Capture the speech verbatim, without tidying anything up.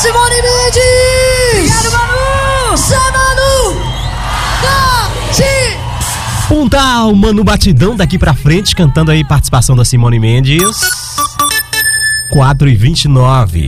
Simone Mendes! Obrigado, Manu! Zé Manu! Bate! Puntal, Manu Batidão daqui pra frente, cantando aí participação da Simone Mendes. quatro e vinte e nove.